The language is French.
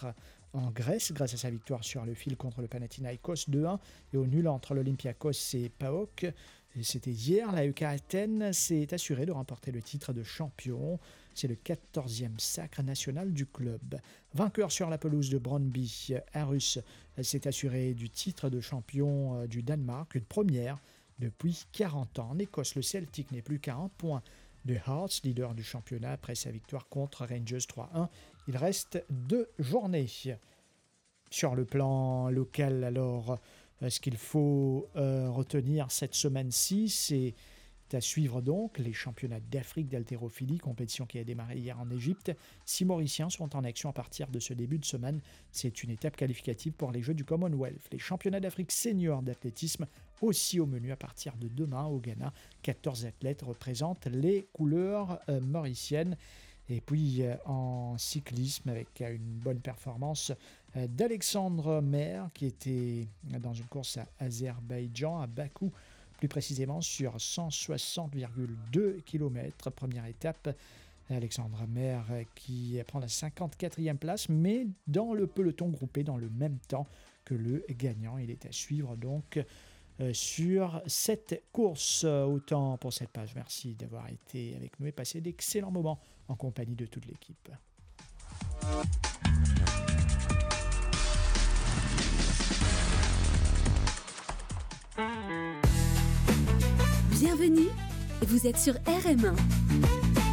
titre en Grèce grâce à sa victoire sur le fil contre le Panathinaikos 2-1 et au nul entre l'Olympiakos et PAOK. C'était hier, l'AEK Athènes s'est assuré de remporter le titre de champion. C'est le 14e sacre national du club. Vainqueur sur la pelouse de Brøndby, Aarhus s'est assuré du titre de champion du Danemark, une première depuis 40 ans. En Écosse, le Celtic n'est plus qu'à 1 point de Hearts, leader du championnat après sa victoire contre Rangers 3-1. Il reste 2 journées. Sur le plan local, alors, ce qu'il faut retenir cette semaine-ci, c'est à suivre donc les championnats d'Afrique d'haltérophilie, compétition qui a démarré hier en Égypte. 6 Mauriciens sont en action à partir de ce début de semaine. C'est une étape qualificative pour les Jeux du Commonwealth. Les championnats d'Afrique senior d'athlétisme aussi au menu à partir de demain au Ghana. 14 athlètes représentent les couleurs mauriciennes. Et puis en cyclisme, avec une bonne performance d'Alexandre Maire, qui était dans une course à Azerbaïdjan, à Bakou, plus précisément sur 160,2 km. Première étape, Alexandre Maire qui prend la 54e place, mais dans le peloton groupé dans le même temps que le gagnant. Il est à suivre donc sur cette course. Autant pour cette page. Merci d'avoir été avec nous et passé d'excellents moments en compagnie de toute l'équipe. Bienvenue, vous êtes sur RM1.